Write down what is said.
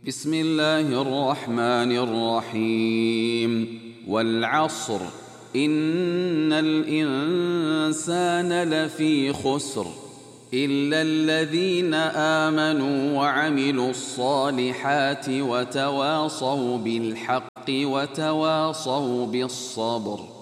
بسم الله الرحمن الرحيم. والعصر إن الإنسان لفي خسر إلا الذين آمنوا وعملوا الصالحات وتواصوا بالحق وتواصوا بالصبر.